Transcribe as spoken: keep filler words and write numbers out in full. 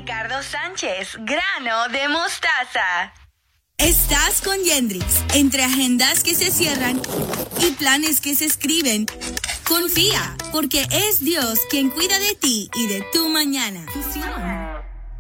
Ricardo Sánchez, grano de mostaza. Estás con Yendrix. Entre agendas que se cierran y planes que se escriben, confía, porque es Dios quien cuida de ti y de tu mañana. Fusión.